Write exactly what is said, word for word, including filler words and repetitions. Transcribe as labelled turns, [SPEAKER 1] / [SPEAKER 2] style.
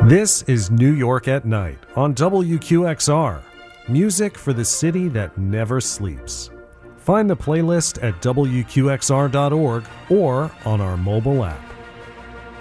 [SPEAKER 1] This is New York at Night on W Q X R. Music for the city that never sleeps. Find the playlist at W Q X R dot org or on our mobile app.